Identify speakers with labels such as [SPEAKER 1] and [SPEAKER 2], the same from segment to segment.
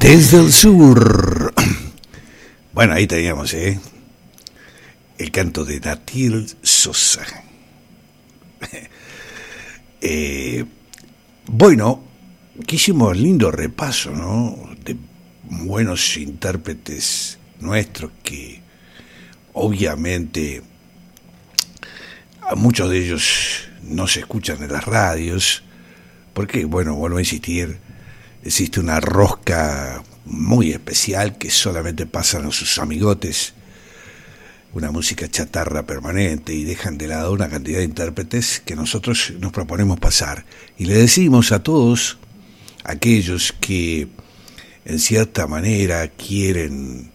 [SPEAKER 1] Desde el sur. Bueno, ahí teníamos, el canto de Natil Sosa. Bueno, que hicimos lindo repaso, ¿no? De buenos intérpretes nuestros que obviamente a muchos de ellos no se escuchan en las radios, porque, bueno, vuelvo a insistir, existe una rosca muy especial que solamente pasan a sus amigotes, una música chatarra permanente, y dejan de lado una cantidad de intérpretes que nosotros nos proponemos pasar. Y le decimos a todos aquellos que en cierta manera quieren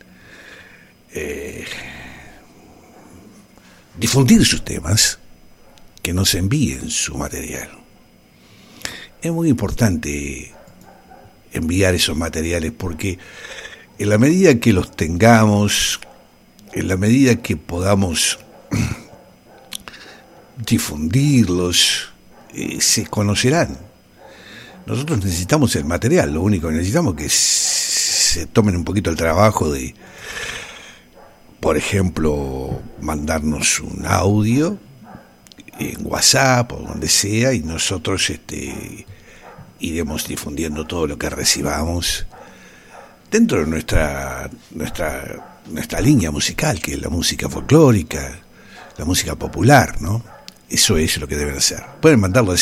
[SPEAKER 1] difundir sus temas, que nos envíen su material. Es muy importante enviar esos materiales porque en la medida que los tengamos, en la medida que podamos difundirlos, se conocerán. Nosotros necesitamos el material, lo único que necesitamos es que se tomen un poquito el trabajo de, por ejemplo, mandarnos un audio en WhatsApp o donde sea, y nosotros iremos difundiendo todo lo que recibamos dentro de nuestra línea musical, que es la música folclórica, la música popular, ¿no? Eso es lo que deben hacer. Pueden mandarlo al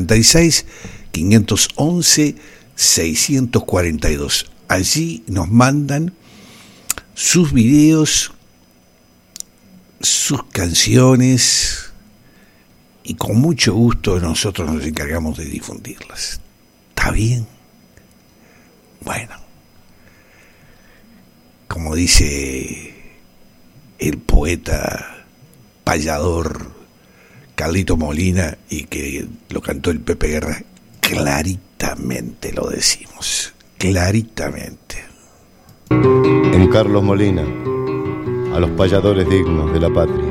[SPEAKER 1] 096-511-642. Allí nos mandan sus videos, sus canciones, y con mucho gusto nosotros nos encargamos de difundirlas. ¿Está bien? Bueno, como dice el poeta payador Carlito Molina, y que lo cantó el Pepe Guerra, claritamente lo decimos, claritamente.
[SPEAKER 2] En Carlos Molina, a los payadores dignos de la patria.